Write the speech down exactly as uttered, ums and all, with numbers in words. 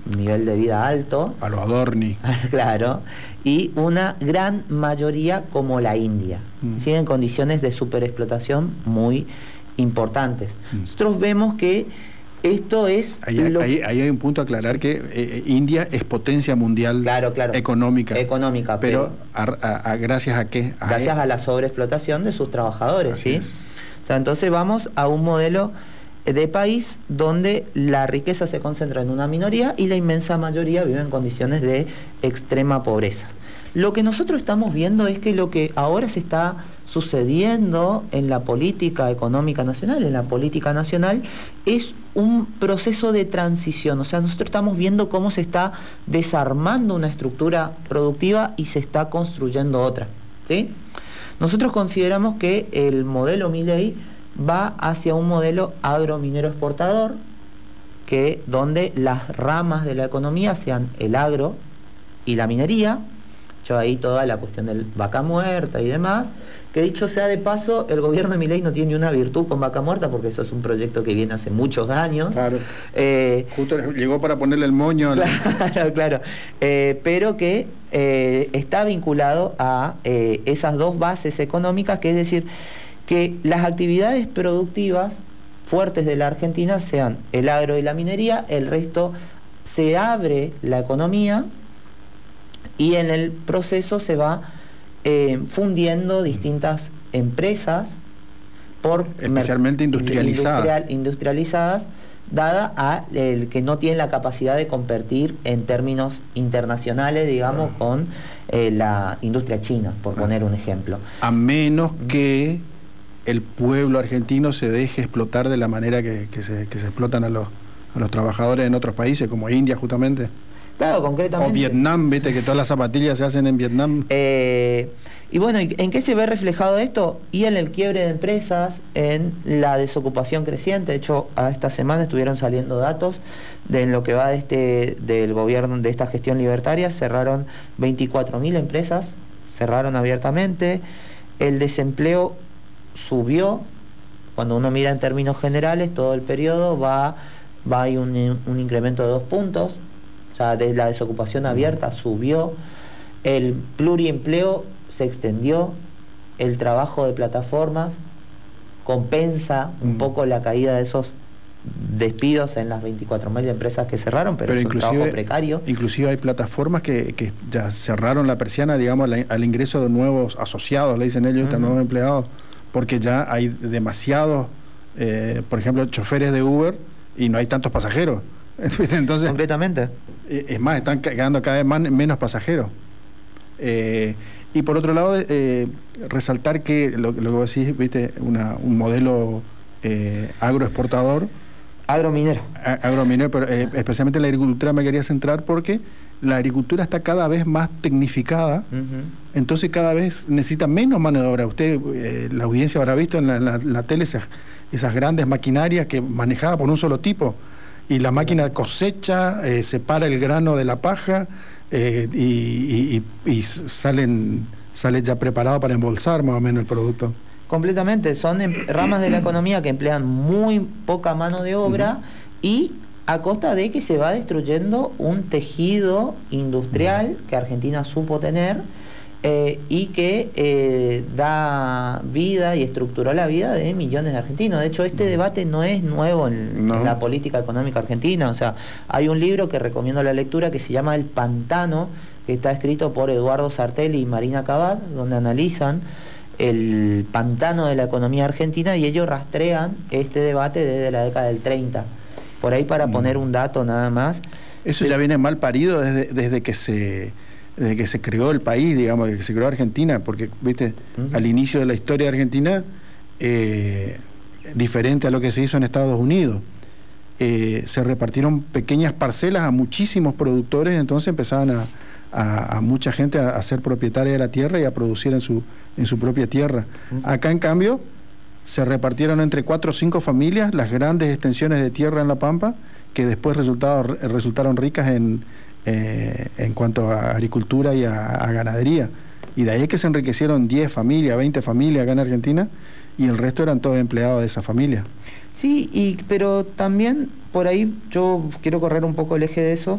nivel de vida alto. A lo Adorni. Claro. Y una gran mayoría como la India. Mm. ¿Sí? En condiciones de superexplotación muy importantes. Mm. Nosotros vemos que esto es... Ahí, lo... ahí, ahí hay un punto a aclarar, sí. que eh, India es potencia mundial, claro, claro, económica. Económica. Pero, pero a, a, a, ¿gracias a qué? A gracias él. a la sobreexplotación de sus trabajadores. Así ¿sí? es. O sea, entonces vamos a un modelo de país donde la riqueza se concentra en una minoría y la inmensa mayoría vive en condiciones de extrema pobreza. Lo que nosotros estamos viendo es que lo que ahora se está sucediendo en la política económica nacional, en la política nacional, es un proceso de transición. O sea, nosotros estamos viendo cómo se está desarmando una estructura productiva y se está construyendo otra, ¿sí? Nosotros consideramos que el modelo Milei va hacia un modelo agrominero exportador, que donde las ramas de la economía sean el agro y la minería. Yo ahí toda la cuestión del vaca muerta y demás, que dicho sea de paso, el gobierno de Milei no tiene una virtud con vaca muerta, porque eso es un proyecto que viene hace muchos años. Claro. Eh, Justo llegó para ponerle el moño. Claro, claro. Eh, pero que eh, está vinculado a eh, esas dos bases económicas, que es decir, que las actividades productivas fuertes de la Argentina sean el agro y la minería, el resto se abre la economía y en el proceso se va eh, fundiendo distintas empresas por especialmente industrializadas industrial, industrializadas dada a el que no tienen la capacidad de competir en términos internacionales, digamos, uh-huh. con eh, la industria china, por uh-huh. poner un ejemplo. A menos uh-huh. que el pueblo argentino se deje explotar de la manera que, que, se, que se explotan a los, a los trabajadores en otros países, como India justamente. Claro, concretamente. O Vietnam, viste que todas las zapatillas se hacen en Vietnam. Eh, y bueno, ¿en qué se ve reflejado esto? Y en el quiebre de empresas, en la desocupación creciente. De hecho, a esta semana estuvieron saliendo datos de lo que va de este, del gobierno, de esta gestión libertaria. Cerraron veinticuatro mil empresas, cerraron abiertamente. El desempleo subió. Cuando uno mira en términos generales, todo el periodo va, va hay un, un incremento de dos puntos. O sea, de la desocupación abierta subió, el pluriempleo se extendió, el trabajo de plataformas compensa un mm. poco la caída de esos despidos en las veinticuatro mil empresas que cerraron, pero, pero es un trabajo precario. Inclusive hay plataformas que, que ya cerraron la persiana, digamos, al, al ingreso de nuevos asociados, le dicen ellos, uh-huh. nuevos empleados, porque ya hay demasiados, eh, por ejemplo, choferes de Uber y no hay tantos pasajeros. Entonces, completamente. Es más, están quedando cada vez más, menos pasajeros. Eh, y por otro lado, eh, resaltar que lo, lo que vos decís, viste, una, un modelo eh, agroexportador. Agrominero. A, agrominero, pero eh, especialmente en la agricultura me quería centrar porque la agricultura está cada vez más tecnificada, uh-huh. entonces cada vez necesita menos mano de obra. Usted, eh, la audiencia habrá visto en la, la, la tele esas, esas grandes maquinarias que manejaba por un solo tipo. Y la máquina cosecha, eh, separa el grano de la paja eh, y, y, y, y salen, sale ya preparado para embolsar más o menos el producto. Completamente, son em- ramas de la economía que emplean muy poca mano de obra uh-huh. y a costa de que se va destruyendo un tejido industrial uh-huh. que Argentina supo tener eh, y que eh, da vida y estructuró la vida de millones de argentinos. De hecho, este uh-huh. debate no es nuevo en, no. en la política económica argentina. O sea, hay un libro que recomiendo la lectura que se llama El Pantano, que está escrito por Eduardo Sartelli y Marina Cabal, donde analizan el pantano de la economía argentina y ellos rastrean este debate desde la década del treinta. Por ahí, para poner un dato nada más. Eso ya viene mal parido desde, desde que se desde que se creó el país, digamos, desde que se creó Argentina, porque, viste, uh-huh. al inicio de la historia de Argentina, eh, diferente a lo que se hizo en Estados Unidos, eh, se repartieron pequeñas parcelas a muchísimos productores, entonces empezaban a, a, a mucha gente a, a ser propietaria de la tierra y a producir en su, en su propia tierra. Uh-huh. Acá, en cambio, se repartieron entre cuatro o cinco familias las grandes extensiones de tierra en La Pampa, que después resultaron, resultaron ricas en, eh, en cuanto a agricultura y a, a ganadería. Y de ahí es que se enriquecieron diez familias, veinte familias acá en Argentina, y el resto eran todos empleados de esa familia. Sí, y, pero también por ahí yo quiero correr un poco el eje de eso.